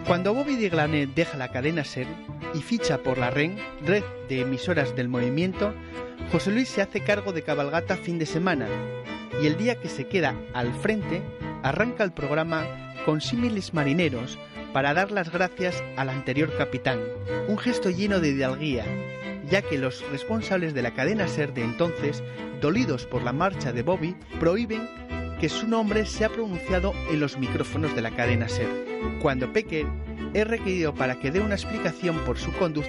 Cuando Bobby Dieguelané deja la cadena SER y ficha por la REN, Red de Emisoras del Movimiento, José Luis se hace cargo de Cabalgata fin de semana y el día que se queda al frente arranca el programa con símiles marineros para dar las gracias al anterior capitán, un gesto lleno de hidalguía, ya que los responsables de la cadena SER de entonces, dolidos por la marcha de Bobby, prohíben que su nombre sea pronunciado en los micrófonos de la cadena SER. Cuando Peque es requerido para que dé una explicación por su conducta,